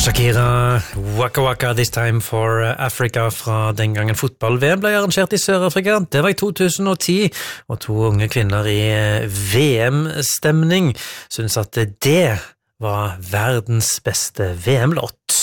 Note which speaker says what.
Speaker 1: Shakira, Waka Waka, This Time for Africa fra den gangen fotball-VM ble arrangert i Sør-Afrika. Det var i 2010, og to unge kvinner i VM-stemning synes at det var verdens beste VM-låt.